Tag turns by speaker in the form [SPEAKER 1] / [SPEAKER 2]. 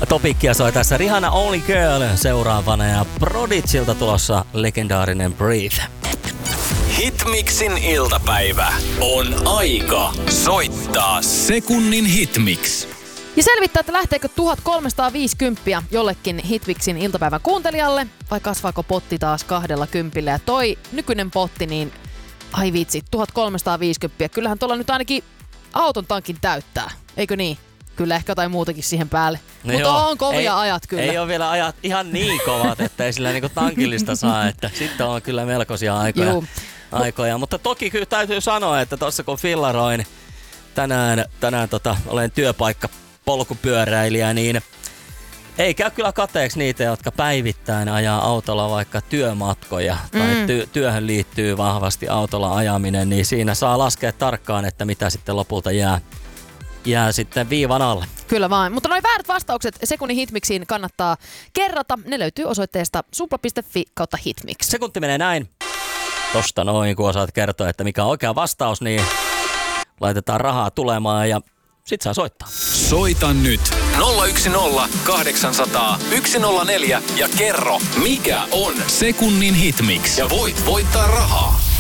[SPEAKER 1] Topikkia soi tässä Rihanna Only Girl seuraavana ja Prodigylta tulossa legendaarinen Breathe.
[SPEAKER 2] Hitmixin iltapäivä on aika soittaa sekunnin Hitmix.
[SPEAKER 3] Ja selvittää, että lähteekö 1350 jollekin Hitmixin iltapäivän kuuntelijalle vai kasvaako potti taas 20. Ja toi nykyinen potti, niin ai vitsi, 1350. Kyllähän tuolla nyt ainakin auton tankin täyttää, eikö niin? Kyllä ehkä jotain muutakin siihen päälle. No mutta on kovia ajat kyllä.
[SPEAKER 1] Ei ole vielä ajat ihan niin kovat, että ei sillä niinku tankillista saa, että sitten on kyllä melkoisia aikoja. Mutta toki kyllä täytyy sanoa, että tuossa kun fillaroin tänään olen työpaikka-polkupyöräilijä, niin ei käy kyllä kateeksi niitä, jotka päivittäin ajaa autolla vaikka työmatkoja tai työhön liittyy vahvasti autolla ajaminen, niin siinä saa laskea tarkkaan, että mitä sitten lopulta jää sitten viivan alle.
[SPEAKER 3] Kyllä vain. Mutta noin väärät vastaukset sekunnin Hitmixiin kannattaa kerrata. Ne löytyy osoitteesta supla.fi/hitmix.
[SPEAKER 1] Sekunti menee näin. Tosta noin, kun osaat kertoa, että mikä on oikea vastaus, niin laitetaan rahaa tulemaan ja sit saa soittaa.
[SPEAKER 2] Soita nyt 010 800 104 ja kerro, mikä on sekunnin Hitmix. Ja voit voittaa rahaa.